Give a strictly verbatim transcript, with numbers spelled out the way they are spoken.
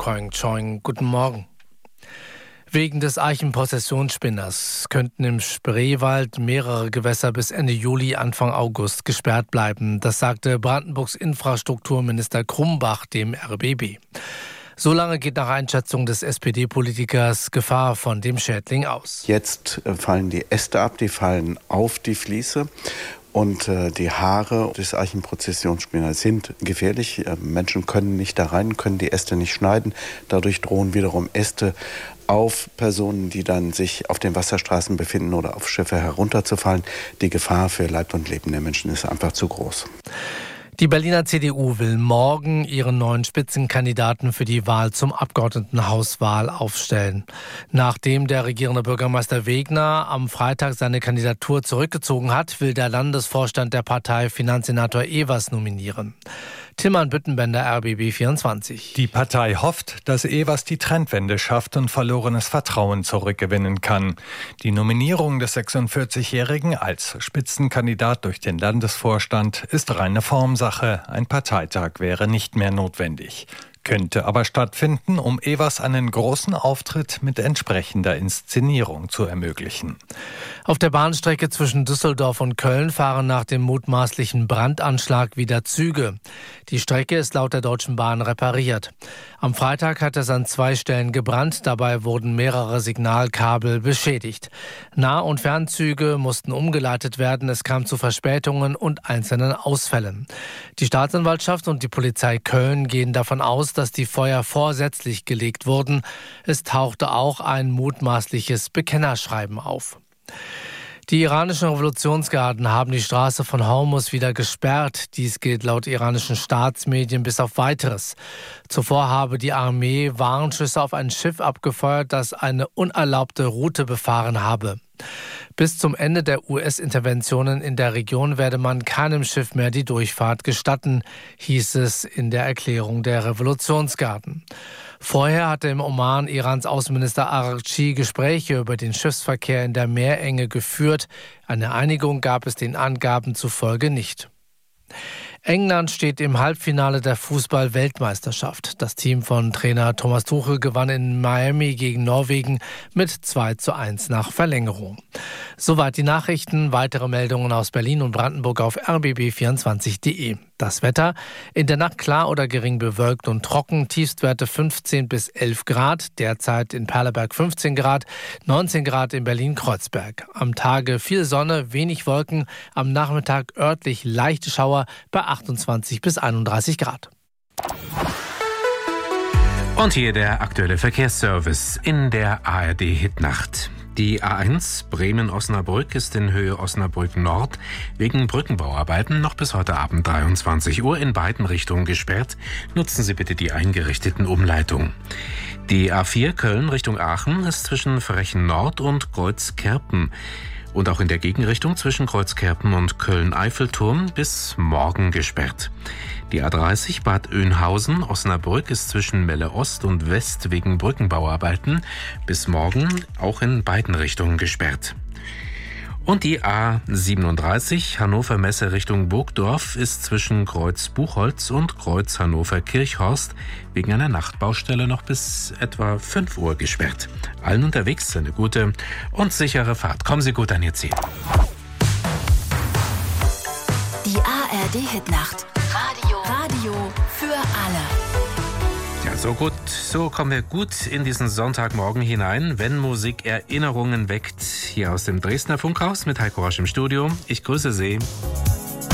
Koing Choing. Guten Morgen. Wegen des Eichenprozessionsspinners könnten im Spreewald mehrere Gewässer bis Ende Juli, Anfang August gesperrt bleiben. Das sagte Brandenburgs Infrastrukturminister Krumbach dem R B B. Solange geht nach Einschätzung des S P D-Politikers Gefahr von dem Schädling aus. Jetzt fallen die Äste ab, die fallen auf die Fliese. Und äh, die Haare des Eichenprozessionsspinners sind gefährlich. Äh, Menschen können nicht da rein, können die Äste nicht schneiden. Dadurch drohen wiederum Äste auf Personen, die dann sich auf den Wasserstraßen befinden oder auf Schiffe herunterzufallen. Die Gefahr für Leib und Leben der Menschen ist einfach zu groß. Die Berliner C D U will morgen ihren neuen Spitzenkandidaten für die Wahl zum Abgeordnetenhauswahl aufstellen. Nachdem der regierende Bürgermeister Wegner am Freitag seine Kandidatur zurückgezogen hat, will der Landesvorstand der Partei Finanzsenator Evers nominieren. Tilman Büttenbender, R B B vierundzwanzig. Die Partei hofft, dass Evers die Trendwende schafft und verlorenes Vertrauen zurückgewinnen kann. Die Nominierung des sechsundvierzigjährigen als Spitzenkandidat durch den Landesvorstand ist reine Formsache. Ein Parteitag wäre nicht mehr notwendig. Könnte aber stattfinden, um Evers einen großen Auftritt mit entsprechender Inszenierung zu ermöglichen. Auf der Bahnstrecke zwischen Düsseldorf und Köln fahren nach dem mutmaßlichen Brandanschlag wieder Züge. Die Strecke ist laut der Deutschen Bahn repariert. Am Freitag hat es an zwei Stellen gebrannt, dabei wurden mehrere Signalkabel beschädigt. Nah- und Fernzüge mussten umgeleitet werden, es kam zu Verspätungen und einzelnen Ausfällen. Die Staatsanwaltschaft und die Polizei Köln gehen davon aus, dass die Feuer vorsätzlich gelegt wurden. Es tauchte auch ein mutmaßliches Bekennerschreiben auf. Die iranischen Revolutionsgarden haben die Straße von Hormuz wieder gesperrt. Dies gilt laut iranischen Staatsmedien bis auf Weiteres. Zuvor habe die Armee Warnschüsse auf ein Schiff abgefeuert, das eine unerlaubte Route befahren habe. Bis zum Ende der U S-Interventionen in der Region werde man keinem Schiff mehr die Durchfahrt gestatten, hieß es in der Erklärung der Revolutionsgarden. Vorher hatte im Oman Irans Außenminister Araghchi Gespräche über den Schiffsverkehr in der Meerenge geführt. Eine Einigung gab es den Angaben zufolge nicht. England steht im Halbfinale der Fußball-Weltmeisterschaft. Das Team von Trainer Thomas Tuchel gewann in Miami gegen Norwegen mit zwei zu eins nach Verlängerung. Soweit die Nachrichten. Weitere Meldungen aus Berlin und Brandenburg auf r b b vierundzwanzig punkt d e. Das Wetter: in der Nacht klar oder gering bewölkt und trocken, Tiefstwerte fünfzehn bis elf Grad, derzeit in Perleberg fünfzehn Grad, neunzehn Grad in Berlin-Kreuzberg. Am Tage viel Sonne, wenig Wolken, am Nachmittag örtlich leichte Schauer bei achtundzwanzig bis einunddreißig Grad. Und hier der aktuelle Verkehrsservice in der A R D-Hitnacht. Die A eins Bremen-Osnabrück ist in Höhe Osnabrück Nord wegen Brückenbauarbeiten noch bis heute Abend dreiundzwanzig Uhr in beiden Richtungen gesperrt. Nutzen Sie bitte die eingerichteten Umleitungen. Die A vier Köln Richtung Aachen ist zwischen Frechen Nord und Kreuzkerpen und auch in der Gegenrichtung zwischen Kreuzkerpen und Köln-Eiffelturm bis morgen gesperrt. Die A dreißig Bad Oeynhausen-Osnabrück ist zwischen Melle Ost und West wegen Brückenbauarbeiten bis morgen auch in beiden Richtungen gesperrt. Und die A siebenunddreißig Hannover Messe Richtung Burgdorf ist zwischen Kreuz Buchholz und Kreuz Hannover Kirchhorst wegen einer Nachtbaustelle noch bis etwa fünf Uhr gesperrt. Allen unterwegs eine gute und sichere Fahrt. Kommen Sie gut an Ihr Ziel. Die A R D-Hitnacht. Radio. Radio für alle. Ja, so gut, so kommen wir gut in diesen Sonntagmorgen hinein, wenn Musik Erinnerungen weckt. Hier aus dem Dresdner Funkhaus mit Heiko Rosch im Studio. Ich grüße Sie.